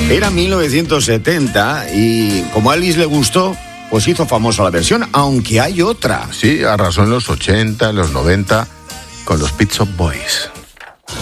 Era 1970 y como a Elvis le gustó, pues hizo famosa la versión, aunque hay otra. Sí, arrasó en los 80, en los 90 con los Pet Shop Boys.